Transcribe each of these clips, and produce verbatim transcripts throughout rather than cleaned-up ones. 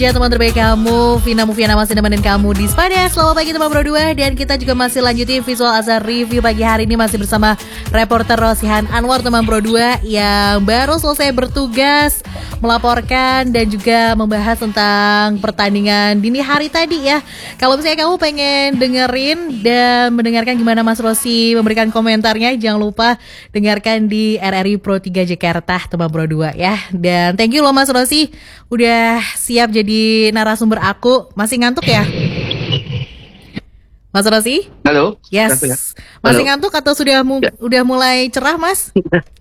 Ya teman terbaik kamu, Vina Mufiana masih nemenin kamu di Spada. Selamat pagi teman Pro dua. Dan kita juga masih lanjutin visual azhar review pagi hari ini masih bersama reporter Rosihan Anwar teman Pro dua yang baru selesai bertugas melaporkan dan juga membahas tentang pertandingan dini hari tadi ya. Kalau misalnya kamu pengen dengerin dan mendengarkan gimana Mas Rosi memberikan komentarnya, jangan lupa dengarkan di R R I Pro tiga Jakarta teman Pro dua ya. Dan thank you loh Mas Rosi udah siap jadi di narasumber aku. Masih ngantuk ya? Mas Rosi? Halo. Yes. Halo. Masih ngantuk atau sudah mu- ya. udah mulai cerah, Mas?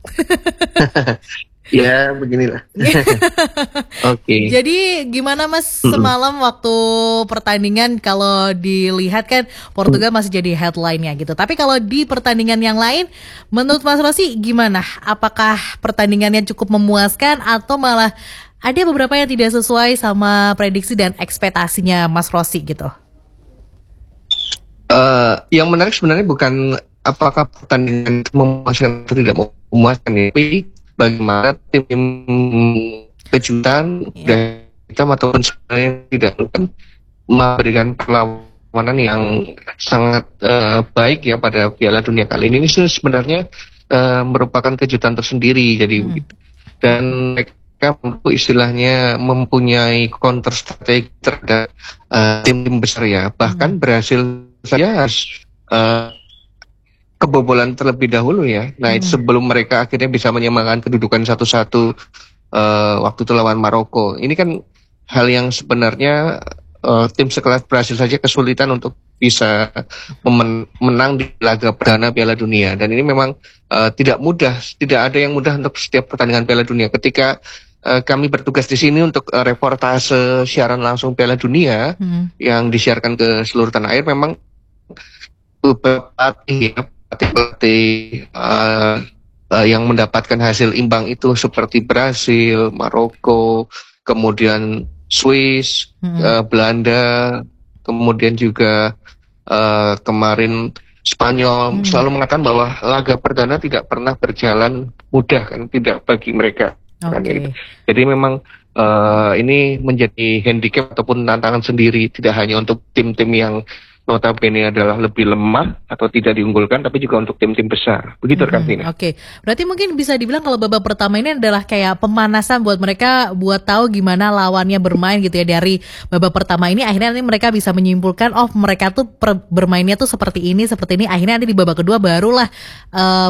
Ya, beginilah. Oke. Okay. Jadi gimana Mas semalam waktu pertandingan, kalau dilihat kan Portugal masih jadi headline-nya gitu. Tapi kalau di pertandingan yang lain, menurut Mas Rosi gimana? Apakah pertandingannya cukup memuaskan atau malah ada beberapa yang tidak sesuai sama prediksi dan ekspektasinya Mas Rosi gitu? Uh, yang menarik sebenarnya bukan apakah pertandingan itu memuaskan atau tidak memuaskan, tapi bagaimana tim kejutan yeah. dan kita ataupun sebenarnya tidak kan memberikan perlawanan yang sangat uh, baik ya pada Piala Dunia kali ini. Ini sebenarnya uh, merupakan kejutan tersendiri. Jadi hmm. dan mereka istilahnya mempunyai counter strategi terhadap uh, tim-tim besar ya, bahkan hmm. berhasil saja uh, kebobolan terlebih dahulu ya. Nah hmm. sebelum mereka akhirnya bisa menyamakan kedudukan satu-satu uh, waktu itu lawan Maroko. Ini kan hal yang sebenarnya uh, tim sekelas Brasil saja kesulitan untuk bisa memen- menang di laga perdana Piala Dunia. Dan ini memang uh, tidak mudah, tidak ada yang mudah untuk setiap pertandingan Piala Dunia. Ketika Uh, kami bertugas di sini untuk uh, reportase siaran langsung Piala Dunia hmm. yang disiarkan ke seluruh tanah air, memang beberapa pelatih ya, pelatih uh, uh, yang mendapatkan hasil imbang itu seperti Brasil, Maroko, kemudian Swiss, hmm. uh, Belanda, kemudian juga uh, kemarin Spanyol hmm. selalu mengatakan bahwa laga perdana tidak pernah berjalan mudah kan, tidak bagi mereka. Okay. Jadi memang uh, ini menjadi handicap ataupun tantangan sendiri, tidak hanya untuk tim-tim yang notabene adalah lebih lemah atau tidak diunggulkan, tapi juga untuk tim-tim besar. Begitu kan ini. Oke, okay. Berarti mungkin bisa dibilang kalau babak pertama ini adalah kayak pemanasan buat mereka buat tahu gimana lawannya bermain gitu ya. Dari babak pertama ini akhirnya nanti mereka bisa menyimpulkan oh mereka tuh per- bermainnya tuh seperti ini, seperti ini. Akhirnya nanti di babak kedua barulah uh,